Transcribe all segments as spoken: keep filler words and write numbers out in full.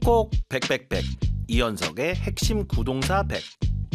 꼭꼭 백백백 이현석의 핵심 구동사 백.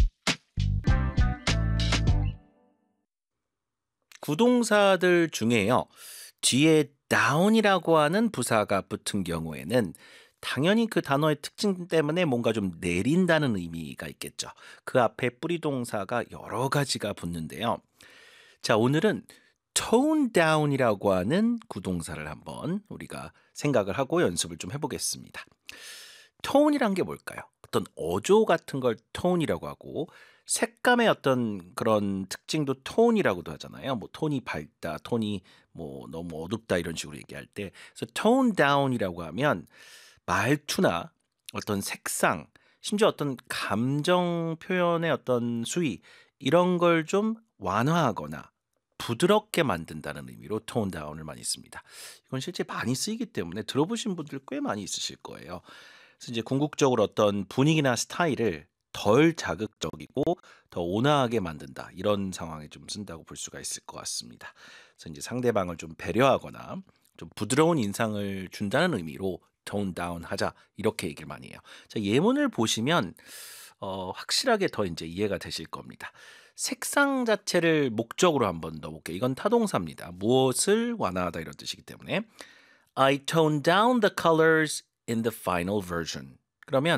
구동사들 중에요. 뒤에 down이라고 하는 부사가 붙은 경우에는 당연히 그 단어의 특징 때문에 뭔가 좀 내린다는 의미가 있겠죠. 그 앞에 뿌리 동사가 여러 가지가 붙는데요. 자, 오늘은 tone down이라고 하는 구동사를 한번 우리가 생각을 하고 연습을 좀 해보겠습니다. tone이란 게 뭘까요? 어떤 어조 같은 걸 tone이라고 하고 색감의 어떤 그런 특징도 tone이라고도 하잖아요. 뭐 톤이 밝다, 톤이 뭐 너무 어둡다 이런 식으로 얘기할 때, 그래서 tone down이라고 하면 말투나 어떤 색상, 심지어 어떤 감정 표현의 어떤 수위 이런 걸 좀 완화하거나 부드럽게 만든다는 의미로 tone down을 많이 씁니다. 이건 실제 많이 쓰이기 때문에 들어보신 분들 꽤 많이 있으실 거예요. 그래서 이제 궁극적으로 어떤 분위기나 스타일을 덜 자극적이고 더 온화하게 만든다 이런 상황에 좀 쓴다고 볼 수가 있을 것 같습니다. 그래서 이제 상대방을 좀 배려하거나 좀 부드러운 인상을 준다는 의미로 tone down 하자 이렇게 얘기를 많이 해요. 자, 예문을 보시면 어, 확실하게 더 이제 이해가 되실 겁니다. 색상 자체를 목적으로 한번 넣어볼게요. 이건 타동사입니다. 무엇을 완화하다 이런 뜻이기 때문에 I toned down the colors in the final version. 그러면